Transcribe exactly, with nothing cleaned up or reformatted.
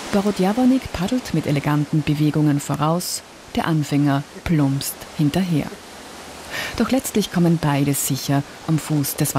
Borodjawonik paddelt mit eleganten Bewegungen voraus, der Anfänger plumpst hinterher. Doch letztlich kommen beide sicher am Fuß des